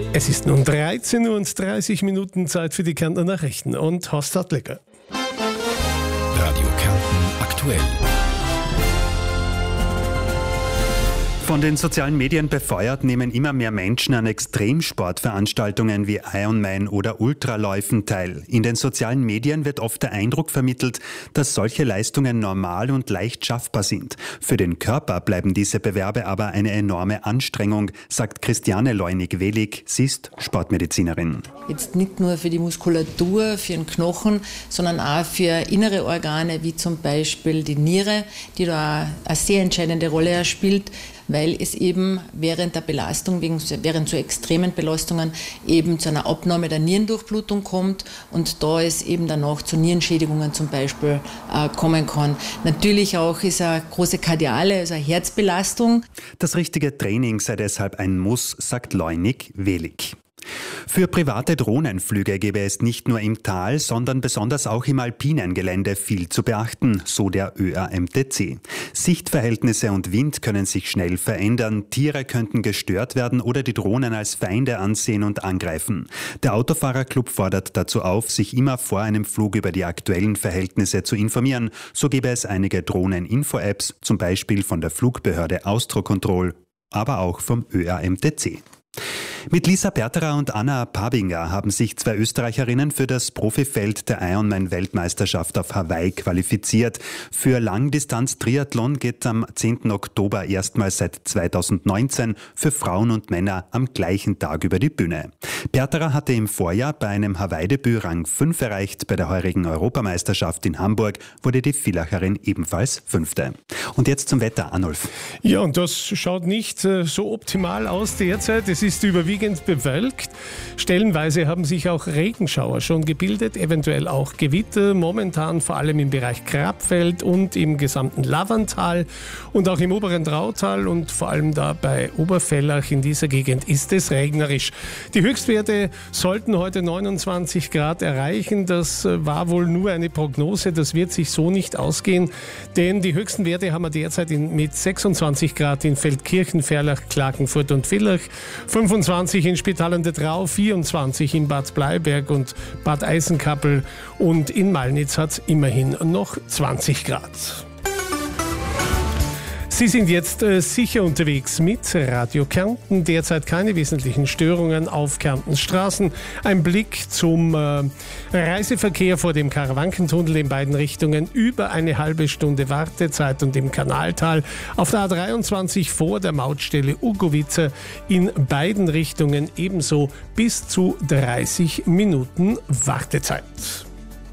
Es ist nun 13:30 Uhr, Zeit für die Kärntner Nachrichten und Horst Hartlecker. Radio Kärnten aktuell. Von den sozialen Medien befeuert nehmen immer mehr Menschen an Extremsportveranstaltungen wie Ironman oder Ultraläufen teil. In den sozialen Medien wird oft der Eindruck vermittelt, dass solche Leistungen normal und leicht schaffbar sind. Für den Körper bleiben diese Bewerbe aber eine enorme Anstrengung, sagt Christiane Leunig-Welig. Sie ist Sportmedizinerin. Jetzt nicht nur für die Muskulatur, für den Knochen, sondern auch für innere Organe, wie zum Beispiel die Niere, die da eine sehr entscheidende Rolle spielt, weil es eben während der Belastung, während so extremen Belastungen eben zu einer Abnahme der Nierendurchblutung kommt und da es eben danach zu Nierenschädigungen zum Beispiel kommen kann. Natürlich auch ist eine große kardiale, also eine Herzbelastung. Das richtige Training sei deshalb ein Muss, sagt Leunig-Welig. Für private Drohnenflüge gäbe es nicht nur im Tal, sondern besonders auch im alpinen Gelände viel zu beachten, so der ÖAMTC. Sichtverhältnisse und Wind können sich schnell verändern, Tiere könnten gestört werden oder die Drohnen als Feinde ansehen und angreifen. Der Autofahrerclub fordert dazu auf, sich immer vor einem Flug über die aktuellen Verhältnisse zu informieren. So gäbe es einige Drohnen-Info-Apps, zum Beispiel von der Flugbehörde Austrocontrol, aber auch vom ÖAMTC. Mit Lisa Berterer und Anna Pabinger haben sich zwei Österreicherinnen für das Profifeld der Ironman-Weltmeisterschaft auf Hawaii qualifiziert. Für Langdistanz-Triathlon geht am 10. Oktober erstmals seit 2019 für Frauen und Männer am gleichen Tag über die Bühne. Berterer hatte im Vorjahr bei einem Hawaii-Debüt Rang 5 erreicht. Bei der heurigen Europameisterschaft in Hamburg wurde die Villacherin ebenfalls Fünfte. Und jetzt zum Wetter, Arnulf. Ja, und das schaut nicht so optimal aus derzeit. Es ist überwiegend bewölkt. Stellenweise haben sich auch Regenschauer schon gebildet, eventuell auch Gewitter. Momentan vor allem im Bereich Grabfeld und im gesamten Lavantal und auch im oberen Drautal und vor allem da bei Oberfellach in dieser Gegend ist es regnerisch. Die Höchstwerte sollten heute 29 Grad erreichen. Das war wohl nur eine Prognose. Das wird sich so nicht ausgehen, denn die höchsten Werte haben wir derzeit mit 26 Grad in Feldkirchen, Ferlach, Klagenfurt und Villach, 25 in Spital an der Drau, 24 in Bad Bleiberg und Bad Eisenkappel und in Malnitz hat es immerhin noch 20 Grad. Sie sind jetzt sicher unterwegs mit Radio Kärnten. Derzeit keine wesentlichen Störungen auf Kärntens Straßen. Ein Blick zum Reiseverkehr vor dem Karawankentunnel in beiden Richtungen. Über eine halbe Stunde Wartezeit und im Kanaltal auf der A23 vor der Mautstelle Ugovice in beiden Richtungen ebenso bis zu 30 Minuten Wartezeit.